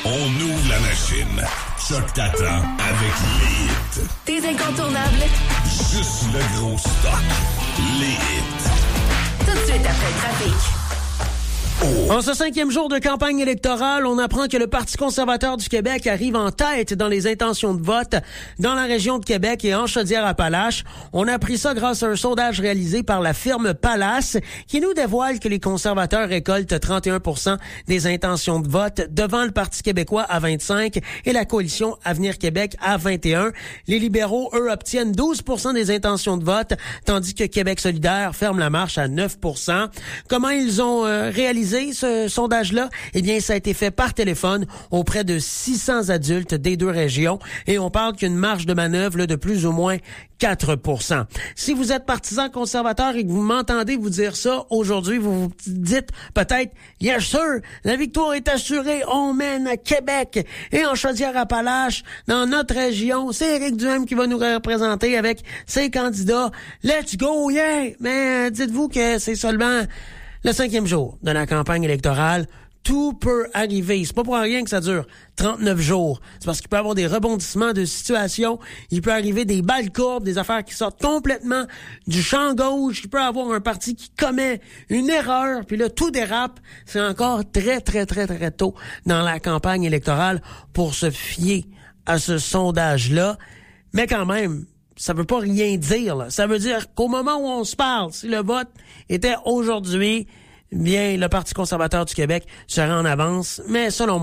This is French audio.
On ouvre la machine. Choc t'attend avec les hits. Tes incontournables. Juste le gros stock. Les hits. Tout de suite après le trafic. En ce 5e jour de campagne électorale, on apprend que le Parti conservateur du Québec arrive en tête dans les intentions de vote dans la région de Québec et en Chaudière-Appalaches. On a appris ça grâce à un sondage réalisé par la firme Palace qui nous dévoile que les conservateurs récoltent 31% des intentions de vote devant le Parti québécois à 25% et la coalition Avenir Québec à 21%. Les libéraux, eux, obtiennent 12% des intentions de vote, tandis que Québec solidaire ferme la marche à 9%. Comment ils ont réalisé ce sondage-là? Eh bien, ça a été fait par téléphone auprès de 600 adultes des deux régions et on parle qu'une marge de manœuvre là, de plus ou moins 4%. Si vous êtes partisan conservateur et que vous m'entendez vous dire ça, aujourd'hui, vous vous dites peut-être, bien sûr, la victoire est assurée, on mène à Québec et en Chaudière-Appalaches, dans notre région, c'est Éric Duhaime qui va nous représenter avec ses candidats. Let's go, yeah! Mais dites-vous que c'est seulement le 5e jour de la campagne électorale. Tout peut arriver. C'est pas pour rien que ça dure 39 jours. C'est parce qu'il peut y avoir des rebondissements de situation. Il peut arriver des balles courbes, des affaires qui sortent complètement du champ gauche. Il peut y avoir un parti qui commet une erreur, puis là, tout dérape. C'est encore très, très, très, très tôt dans la campagne électorale pour se fier à ce sondage-là. Mais quand même, ça veut pas rien dire, là. Ça veut dire qu'au moment où on se parle, si le vote était aujourd'hui, bien, le Parti conservateur du Québec serait en avance. Mais selon